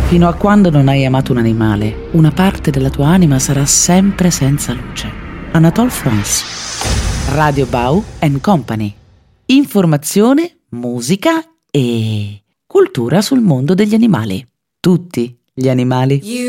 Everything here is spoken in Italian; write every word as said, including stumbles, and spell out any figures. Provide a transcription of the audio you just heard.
Fino a quando non hai amato un animale, una parte della tua anima sarà sempre senza luce. Anatole France. Radio Bau and Company. Informazione, musica e cultura sul mondo degli animali. Tutti gli animali.